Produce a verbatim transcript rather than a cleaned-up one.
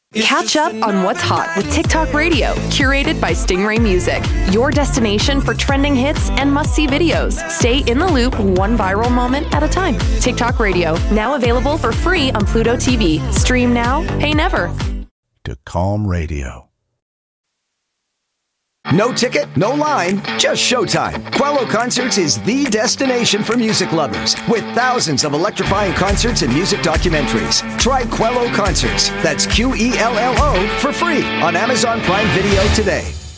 Catch up on what's hot with TikTok Radio, curated by Stingray Music. Your destination for trending hits and must-see videos. Stay in the loop one viral moment at a time. TikTok Radio, now available for free on Pluto T V. Stream now, pay never. To Calm Radio. No ticket, no line, just showtime. Quello Concerts is the destination for music lovers, with thousands of electrifying concerts and music documentaries. Try Quello Concerts, that's Q E L L O, for free on Amazon Prime Video today.